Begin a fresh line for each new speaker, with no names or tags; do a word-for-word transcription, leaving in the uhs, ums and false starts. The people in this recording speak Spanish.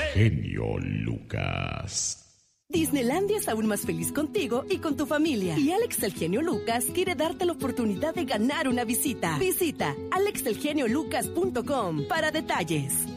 genio Lucas.
Disneylandia es aún más feliz contigo y con tu familia. Y Alex el Genio Lucas quiere darte la oportunidad de ganar una visita. Visita alex el genio lucas punto com para detalles.